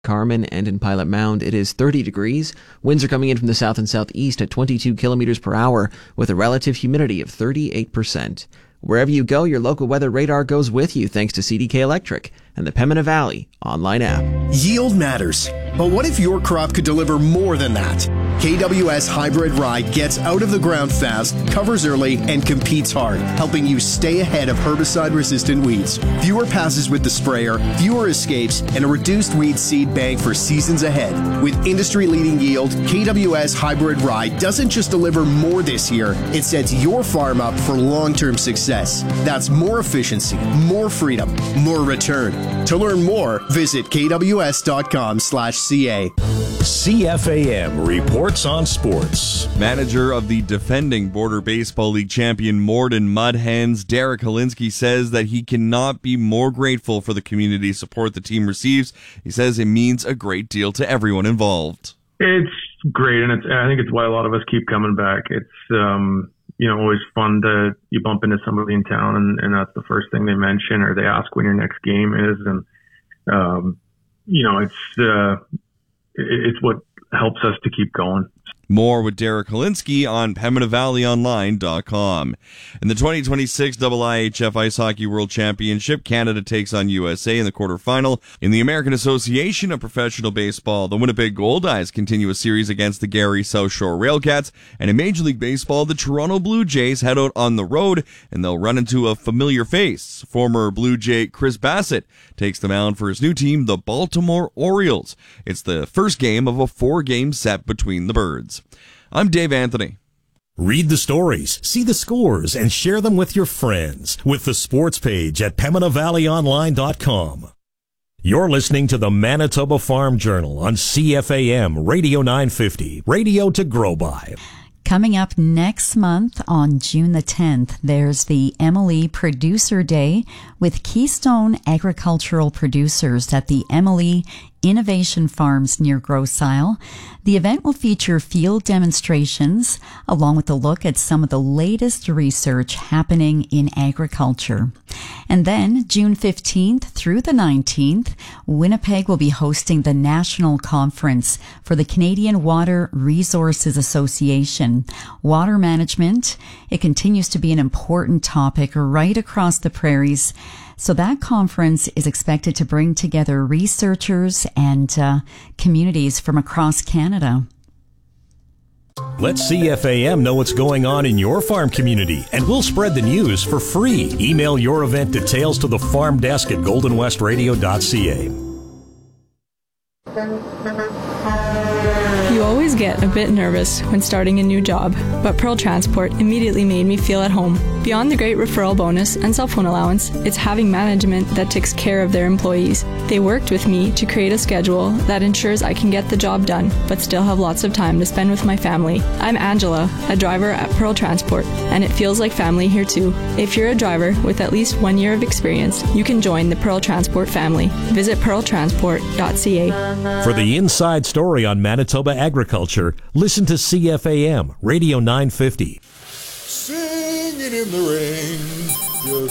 Carmen and in Pilot Mound, it is 30 degrees. Winds are coming in from the south and southeast at 22 kilometers per hour with a relative humidity of 38%. Wherever you go, your local weather radar goes with you thanks to CDK Electric and the Pembina Valley online app. Yield matters, but what if your crop could deliver more than that? KWS Hybrid Rye gets out of the ground fast, covers early, and competes hard, helping you stay ahead of herbicide-resistant weeds. Fewer passes with the sprayer, fewer escapes, and a reduced weed seed bank for seasons ahead. With industry-leading yield, KWS Hybrid Rye doesn't just deliver more this year, it sets your farm up for long-term success. That's more efficiency, more freedom, more return. To learn more, visit kws.com/ca. CFAM reports on sports. Manager of the defending Border Baseball League champion Morden Mudhens, Derek Holinsky, says that he cannot be more grateful for the community support the team receives. He says it means a great deal to everyone involved. It's great, and I think it's why a lot of us keep coming back. It's always fun to you bump into somebody in town, and that's the first thing they mention or they ask when your next game is, and it's what helps us to keep going. More with Derek Holinsky on PembinaValleyOnline.com. In the 2026 IIHF Ice Hockey World Championship, Canada takes on USA in the quarterfinal. In the American Association of Professional Baseball, the Winnipeg Goldeyes continue a series against the Gary South Shore Railcats. And in Major League Baseball, the Toronto Blue Jays head out on the road, and they'll run into a familiar face. Former Blue Jay Chris Bassett takes the mound for his new team, the Baltimore Orioles. It's the first game of a 4-game set between the Birds. I'm Dave Anthony. Read the stories, see the scores, and share them with your friends with the sports page at PembinaValleyOnline.com. You're listening to the Manitoba Farm Journal on CFAM Radio 950, radio to grow by. Coming up next month on June the 10th, there's the Emily Producer Day with Keystone Agricultural Producers at the Emily Innovation Farms near Grosse Isle. The event will feature field demonstrations along with a look at some of the latest research happening in agriculture. And then June 15th through the 19th, Winnipeg will be hosting the National Conference for the Canadian Water Resources Association. Water management, it continues to be an important topic right across the prairies. So that conference is expected to bring together researchers and communities from across Canada. Let CFAM know what's going on in your farm community, and we'll spread the news for free. Email your event details to the farm desk at goldenwestradio.ca. You always get a bit nervous when starting a new job, but Pearl Transport immediately made me feel at home. Beyond the great referral bonus and cell phone allowance, it's having management that takes care of their employees. They worked with me to create a schedule that ensures I can get the job done, but still have lots of time to spend with my family. I'm Angela, a driver at Pearl Transport, and it feels like family here too. If you're a driver with at least 1 year of experience, you can join the Pearl Transport family. Visit pearltransport.ca. For the inside story on Manitoba agriculture, listen to CFAM Radio 950. Singing in the rain,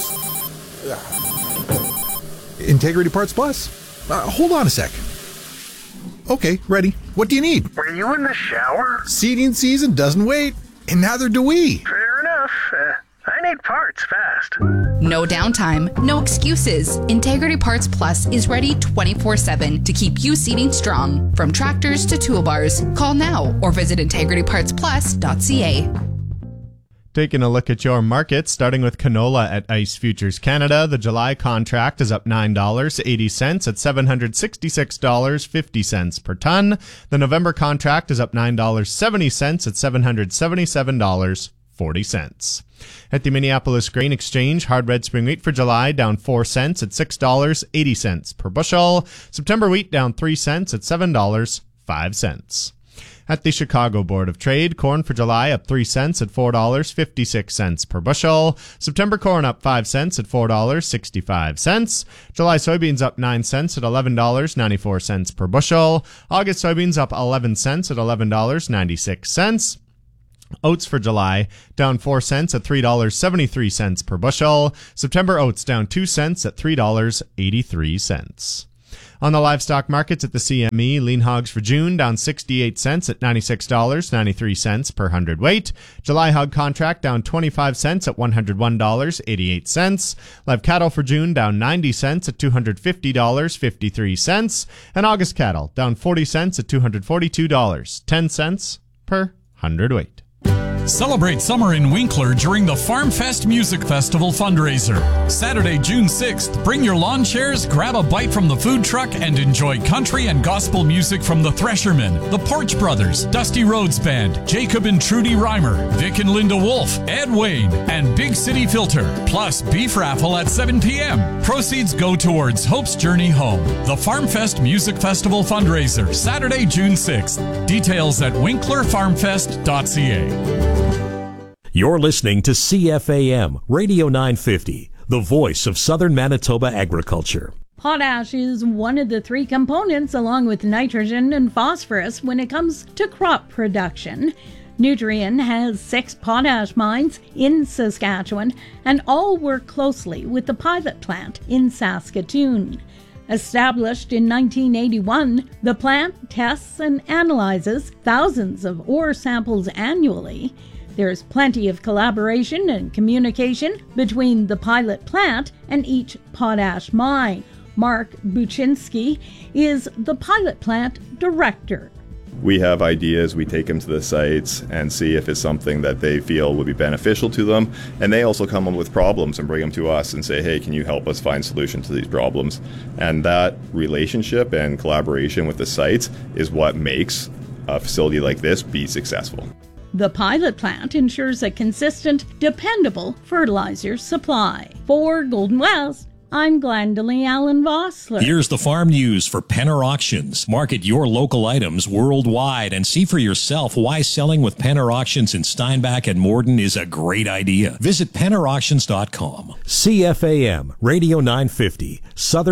Integrity Parts Plus? Hold on a sec. Okay, ready. What do you need? Were you in the shower? Seeding season doesn't wait, and neither do we. Fair enough. I need parts fast. No downtime, no excuses. Integrity Parts Plus is ready 24/7 to keep you seeding strong. From tractors to toolbars, call now or visit integritypartsplus.ca. Taking a look at your market, starting with canola at Ice Futures Canada. The July contract is up $9.80 at $766.50 per ton. The November contract is up $9.70 at $777.40. At the Minneapolis Grain Exchange, hard red spring wheat for July down 4 cents at $6.80 per bushel. September wheat down 3 cents at $7.05. At the Chicago Board of Trade, corn for July up 3 cents at $4.56 per bushel. September corn up 5 cents at $4.65. July soybeans up 9 cents at $11.94 per bushel. August soybeans up 11 cents at $11.96. Oats for July down 4 cents at $3.73 per bushel. September oats down 2 cents at $3.83. On the livestock markets at the CME, lean hogs for June down 68 cents at $96.93 per hundredweight. July hog contract down 25 cents at $101.88. Live cattle for June down 90 cents at $250.53. And August cattle down 40 cents at $242.10 per hundredweight. Celebrate summer in Winkler during the Farm Fest Music Festival fundraiser. Saturday, June 6th, bring your lawn chairs, grab a bite from the food truck, and enjoy country and gospel music from the Threshermen, the Porch Brothers, Dusty Rhodes Band, Jacob and Trudy Reimer, Vic and Linda Wolf, Ed Wayne, and Big City Filter, plus beef raffle at 7 p.m. Proceeds go towards Hope's Journey Home. The Farm Fest Music Festival fundraiser, Saturday, June 6th. Details at winklerfarmfest.ca. You're listening to CFAM Radio 950, the voice of Southern Manitoba agriculture. Potash is one of the three components, along with nitrogen and phosphorus, when it comes to crop production. Nutrien has 6 potash mines in Saskatchewan, and all work closely with the pilot plant in Saskatoon. Established in 1981, the plant tests and analyzes thousands of ore samples annually. There's plenty of collaboration and communication between the pilot plant and each potash mine. Mark Buczynski is the pilot plant director. We have ideas, we take them to the sites and see if it's something that they feel would be beneficial to them. And they also come up with problems and bring them to us and say, hey, can you help us find solutions to these problems? And that relationship and collaboration with the sites is what makes a facility like this be successful. The pilot plant ensures a consistent, dependable fertilizer supply. For Golden West, I'm Glendalee Allen Vossler. Here's the farm news for Penner Auctions. Market your local items worldwide and see for yourself why selling with Penner Auctions in Steinbach and Morden is a great idea. Visit PennerAuctions.com. CFAM Radio 950, Southern